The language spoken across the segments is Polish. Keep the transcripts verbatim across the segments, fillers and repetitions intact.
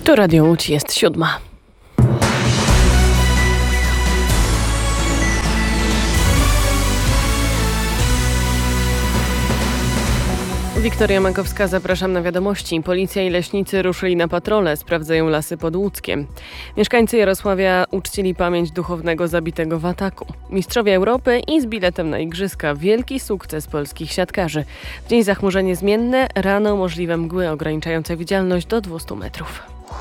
Tu Radio Łódź, jest siódma. Wiktoria Makowska, zapraszam na wiadomości. Policja i leśnicy ruszyli na patrole, sprawdzają lasy pod Łódzkiem. Mieszkańcy Jarosławia uczcili pamięć duchownego zabitego w ataku. Mistrzowie Europy i z biletem na igrzyska. Wielki sukces polskich siatkarzy. W dzień zachmurzenie zmienne, rano możliwe mgły ograniczające widzialność do dwustu metrów.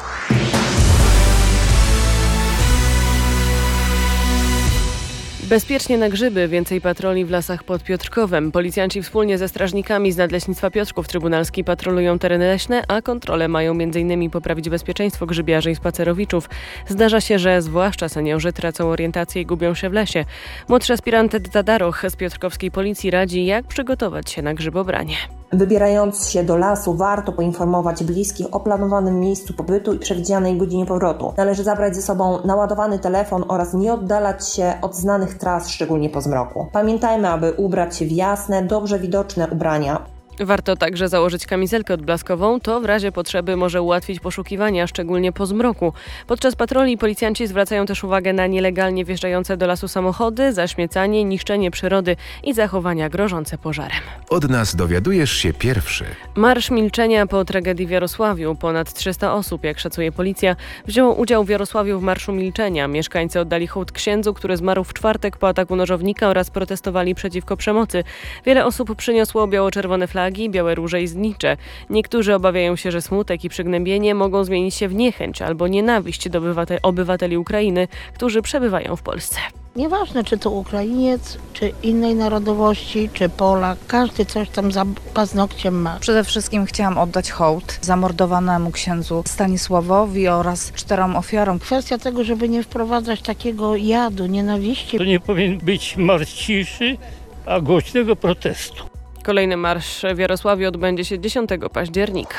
Bezpiecznie na grzyby, więcej patroli w lasach pod Piotrkowem. Policjanci wspólnie ze strażnikami z Nadleśnictwa Piotrków Trybunalski patrolują tereny leśne, a kontrole mają między innymi poprawić bezpieczeństwo grzybiarzy i spacerowiczów. Zdarza się, że zwłaszcza seniorzy tracą orientację i gubią się w lesie. Młodszy aspirant Edyta Daroch z piotrkowskiej policji radzi, jak przygotować się na grzybobranie. Wybierając się do lasu, warto poinformować bliskich o planowanym miejscu pobytu i przewidzianej godzinie powrotu. Należy zabrać ze sobą naładowany telefon oraz nie oddalać się od znanych tras, szczególnie po zmroku. Pamiętajmy, aby ubrać się w jasne, dobrze widoczne ubrania. Warto także założyć kamizelkę odblaskową, to w razie potrzeby może ułatwić poszukiwania, szczególnie po zmroku. Podczas patroli policjanci zwracają też uwagę na nielegalnie wjeżdżające do lasu samochody, zaśmiecanie, niszczenie przyrody i zachowania grożące pożarem. Od nas dowiadujesz się pierwszy. Marsz milczenia po tragedii w Jarosławiu. Ponad trzysta osób, jak szacuje policja, wzięło udział w Jarosławiu w Marszu Milczenia. Mieszkańcy oddali hołd księdzu, który zmarł w czwartek po ataku nożownika, oraz protestowali przeciwko przemocy. Wiele osób przyniosło biało-czerwone flagi, białe róże i znicze. Niektórzy obawiają się, że smutek i przygnębienie mogą zmienić się w niechęć albo nienawiść do obywatel- obywateli Ukrainy, którzy przebywają w Polsce. Nieważne, czy to Ukrainiec, czy innej narodowości, czy Polak, każdy coś tam za paznokciem ma. Przede wszystkim chciałam oddać hołd zamordowanemu księdzu Stanisławowi oraz czterom ofiarom. Kwestia tego, żeby nie wprowadzać takiego jadu, nienawiści. To nie powinien być marsz ciszy, a głośnego protestu. Kolejny marsz w Jarosławiu odbędzie się dziesiątego października.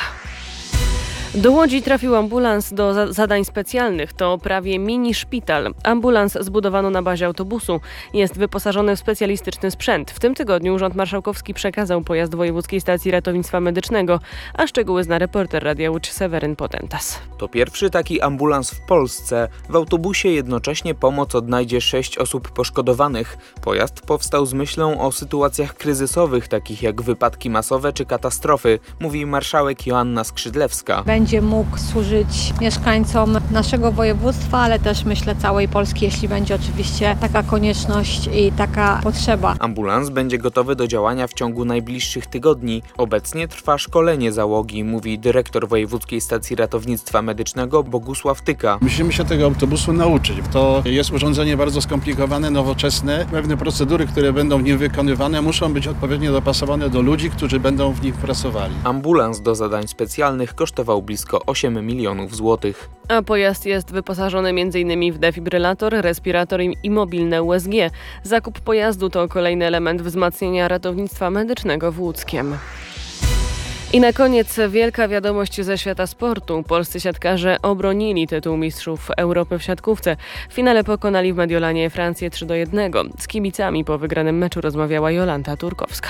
Do Łodzi trafił ambulans do za- zadań specjalnych. To prawie mini szpital. Ambulans zbudowano na bazie autobusu. Jest wyposażony w specjalistyczny sprzęt. W tym tygodniu Urząd Marszałkowski przekazał pojazd Wojewódzkiej Stacji Ratownictwa Medycznego, a szczegóły zna reporter Radia Łódź Seweryn Potentas. To pierwszy taki ambulans w Polsce. W autobusie jednocześnie pomoc odnajdzie sześć osób poszkodowanych. Pojazd powstał z myślą o sytuacjach kryzysowych, takich jak wypadki masowe czy katastrofy, mówi marszałek Joanna Skrzydlewska. Będzie mógł służyć mieszkańcom naszego województwa, ale też myślę całej Polski, jeśli będzie oczywiście taka konieczność i taka potrzeba. Ambulans będzie gotowy do działania w ciągu najbliższych tygodni. Obecnie trwa szkolenie załogi, mówi dyrektor Wojewódzkiej Stacji Ratownictwa Medycznego Bogusław Tyka. Musimy się tego autobusu nauczyć. To jest urządzenie bardzo skomplikowane, nowoczesne. Pewne procedury, które będą w nim wykonywane, muszą być odpowiednio dopasowane do ludzi, którzy będą w nich pracowali. Ambulans do zadań specjalnych kosztował blisko osiem milionów złotych. A pojazd jest wyposażony między innymi w defibrylator, respirator i mobilne U S G. Zakup pojazdu to kolejny element wzmacniania ratownictwa medycznego w Łódzkiem. I na koniec wielka wiadomość ze świata sportu. Polscy siatkarze obronili tytuł mistrzów Europy w siatkówce. W finale pokonali w Mediolanie Francję trzy do jednego. Z kibicami po wygranym meczu rozmawiała Jolanta Turkowska.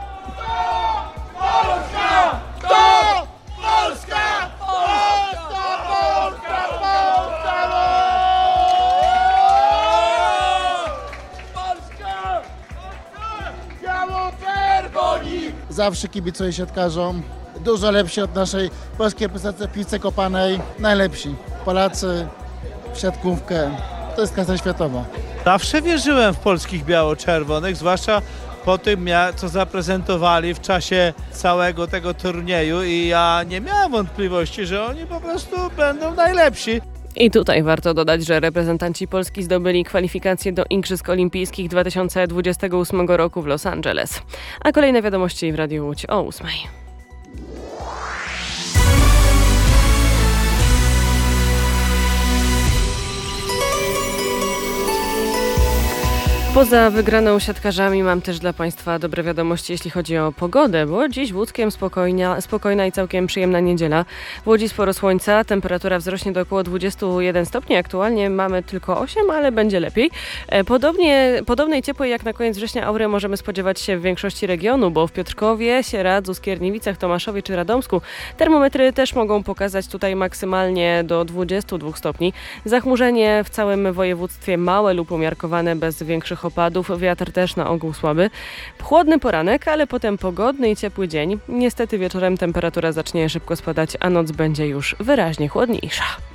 Zawsze kibicuję siatkarzom. Dużo lepsi od naszej polskiej reprezentacji w piłce kopanej. Najlepsi. Polacy w siatkówkę. To jest klasa światowa. Zawsze wierzyłem w polskich biało-czerwonych, zwłaszcza po tym, co zaprezentowali w czasie całego tego turnieju, i ja nie miałem wątpliwości, że oni po prostu będą najlepsi. I tutaj warto dodać, że reprezentanci Polski zdobyli kwalifikacje do Igrzysk Olimpijskich dwa tysiące dwudziestego ósmego roku w Los Angeles. A kolejne wiadomości w Radiu Łódź o ósmej. Poza wygraną siatkarzami mam też dla Państwa dobre wiadomości, jeśli chodzi o pogodę, bo dziś w Łódzkiem spokojna, spokojna i całkiem przyjemna niedziela. W Łodzi sporo słońca, temperatura wzrośnie do około dwadzieścia jeden stopni, aktualnie mamy tylko osiem, ale będzie lepiej. Podobnie, podobnej ciepłej jak na koniec września aury możemy spodziewać się w większości regionu, bo w Piotrkowie, Sieradzu, Skierniewicach, Tomaszowie czy Radomsku termometry też mogą pokazać tutaj maksymalnie do dwudziestu dwóch stopni. Zachmurzenie w całym województwie małe lub umiarkowane bez większych opadów, wiatr też na ogół słaby. Chłodny poranek, ale potem pogodny i ciepły dzień. Niestety wieczorem temperatura zacznie szybko spadać, a noc będzie już wyraźnie chłodniejsza.